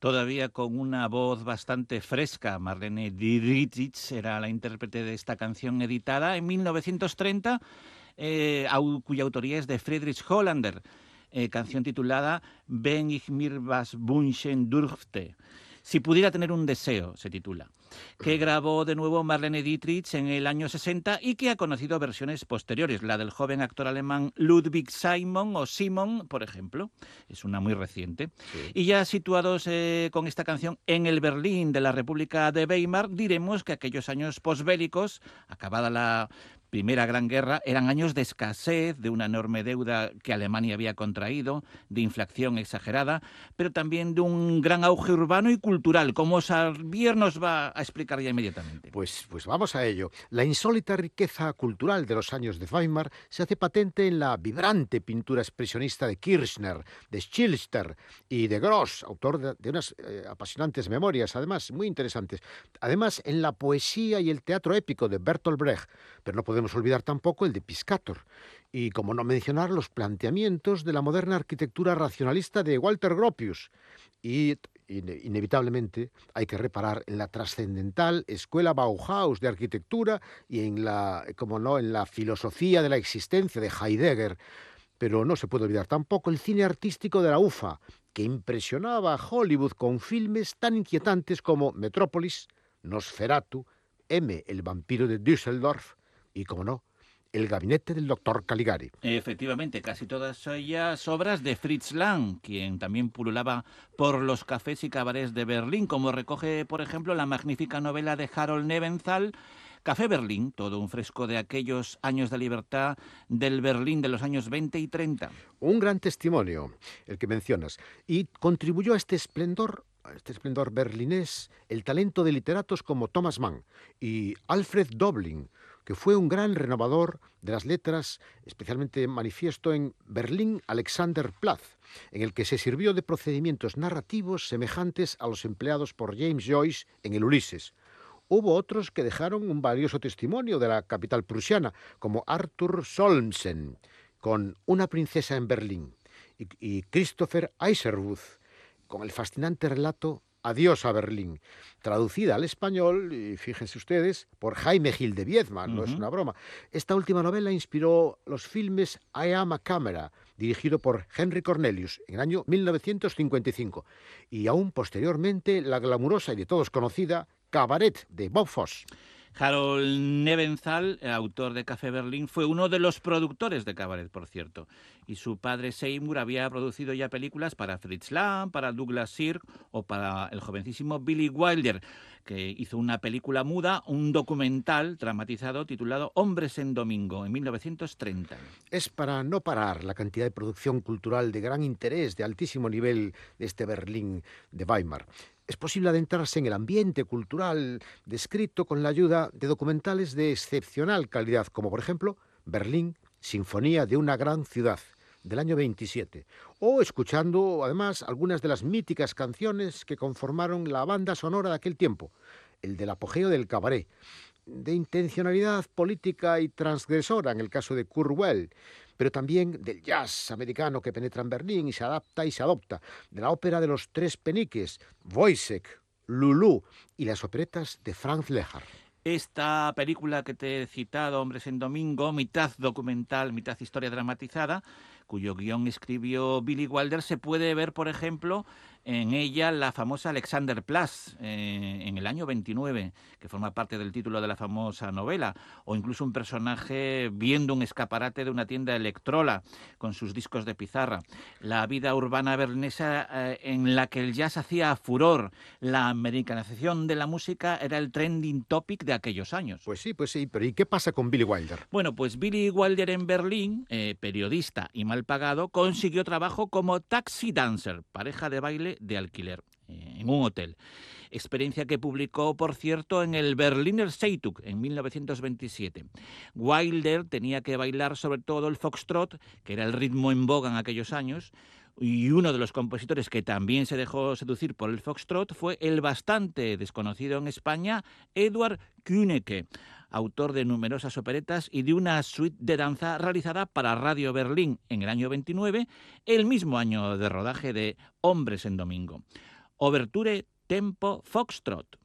todavía con una voz bastante fresca. Marlene Dietrich era la intérprete de esta canción editada en 1930, cuya autoría es de Friedrich Hollander, canción titulada Wenn ich mir was wünschen dürfte. Si pudiera tener un deseo, se titula, que grabó de nuevo Marlene Dietrich en el año 60 y que ha conocido versiones posteriores, la del joven actor alemán Ludwig Simon o Simon, por ejemplo, es una muy reciente. Sí. Y ya situados con esta canción en el Berlín de la República de Weimar, diremos que aquellos años posbélicos, acabada la Primera Gran Guerra, eran años de escasez, de una enorme deuda que Alemania había contraído, de inflación exagerada, pero también de un gran auge urbano y cultural, como Xavier nos va a explicar ya inmediatamente. Pues vamos a ello. La insólita riqueza cultural de los años de Weimar se hace patente en la vibrante pintura expresionista de Kirchner, de Schilster y de Gross, autor de unas apasionantes memorias, además muy interesantes. Además, en la poesía y el teatro épico de Bertolt Brecht, pero no podemos olvidar tampoco el de Piscator. Y como no mencionar los planteamientos de la moderna arquitectura racionalista de Walter Gropius. Y inevitablemente hay que reparar en la trascendental escuela Bauhaus de arquitectura y en la, como no, en la filosofía de la existencia de Heidegger. Pero no se puede olvidar tampoco el cine artístico de la UFA, que impresionaba a Hollywood con filmes tan inquietantes como Metrópolis, Nosferatu, M, el vampiro de Düsseldorf y, como no, El gabinete del doctor Caligari. Efectivamente, casi todas ellas obras de Fritz Lang, quien también pululaba por los cafés y cabarets de Berlín, como recoge, por ejemplo, la magnífica novela de Harold Nebenthal, Café Berlín, todo un fresco de aquellos años de libertad del Berlín de los años 20 y 30. Un gran testimonio, el que mencionas, y contribuyó a este esplendor berlinés, el talento de literatos como Thomas Mann y Alfred Doblin, que fue un gran renovador de las letras, especialmente manifiesto en Berlín Alexanderplatz, en el que se sirvió de procedimientos narrativos semejantes a los empleados por James Joyce en el Ulises. Hubo otros que dejaron un valioso testimonio de la capital prusiana, como Arthur Solmsen, con Una princesa en Berlín, y Christopher Isherwood, con el fascinante relato Adiós a Berlín, traducida al español, y fíjense ustedes, por Jaime Gil de Biedma, no es una broma. Esta última novela inspiró los filmes I Am a Camera, dirigido por Henry Cornelius en el año 1955, y aún posteriormente la glamurosa y de todos conocida Cabaret de Bob Fosse. Harold Nebenthal, autor de Café Berlín, fue uno de los productores de Cabaret, por cierto. Y su padre Seymour había producido ya películas para Fritz Lang, para Douglas Sirk o para el jovencísimo Billy Wilder, que hizo una película muda, un documental dramatizado titulado Hombres en Domingo, en 1930. Es para no parar la cantidad de producción cultural de gran interés, de altísimo nivel de este Berlín de Weimar. Es posible adentrarse en el ambiente cultural descrito con la ayuda de documentales de excepcional calidad, como por ejemplo Berlín, Sinfonía de una gran ciudad, del año 27, o escuchando además algunas de las míticas canciones que conformaron la banda sonora de aquel tiempo, el del apogeo del cabaret, de intencionalidad política y transgresora en el caso de Kurt Weill, pero también del jazz americano que penetra en Berlín y se adapta y se adopta, de la ópera de los tres peniques, Wojciech, Lulú y las operetas de Franz Lehár. Esta película que te he citado, Hombres en Domingo, mitad documental, mitad historia dramatizada, cuyo guión escribió Billy Wilder, se puede ver, por ejemplo, en ella la famosa Alexanderplatz, en el año 29, que forma parte del título de la famosa novela, o incluso un personaje viendo un escaparate de una tienda Electrola con sus discos de pizarra. La vida urbana berlinesa en la que el jazz hacía furor, la americanización de la música era el trending topic de aquellos años. Pues sí, pero ¿y qué pasa con Billy Wilder? Bueno, pues Billy Wilder en Berlín, periodista y mal pagado, consiguió trabajo como taxi dancer, pareja de baile de alquiler, en un hotel. Experiencia que publicó, por cierto, en el Berliner Zeitung en 1927. Wilder tenía que bailar sobre todo el foxtrot, que era el ritmo en boga en aquellos años, y uno de los compositores que también se dejó seducir por el foxtrot fue el bastante desconocido en España Eduard Kühneke, autor de numerosas operetas y de una suite de danza realizada para Radio Berlín en el año 29, el mismo año de rodaje de Hombres en Domingo. Overture Tempo Foxtrot.